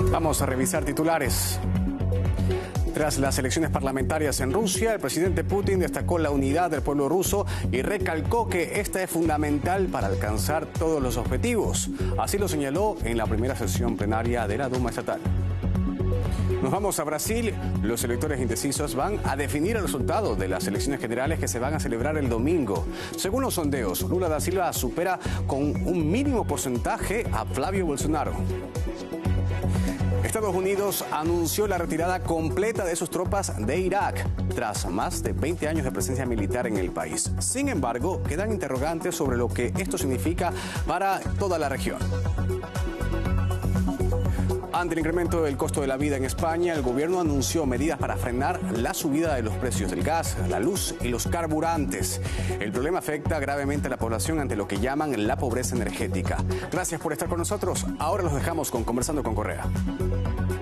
Vamos a revisar titulares. Tras las elecciones parlamentarias en Rusia, el presidente Putin destacó la unidad del pueblo ruso y recalcó que esta es fundamental para alcanzar todos los objetivos. Así lo señaló en la primera sesión plenaria de la Duma estatal. Nos vamos a Brasil. Los electores indecisos van a definir el resultado de las elecciones generales que se van a celebrar el domingo. Según los sondeos, Lula da Silva supera con un mínimo porcentaje a Flavio Bolsonaro. Estados Unidos anunció la retirada completa de sus tropas de Irak tras más de 20 años de presencia militar en el país. Sin embargo, quedan interrogantes sobre lo que esto significa para toda la región. Ante el incremento del costo de la vida en España, el gobierno anunció medidas para frenar la subida de los precios del gas, la luz y los carburantes. El problema afecta gravemente a la población ante lo que llaman la pobreza energética. Gracias por estar con nosotros. Ahora los dejamos con Conversando con Correa.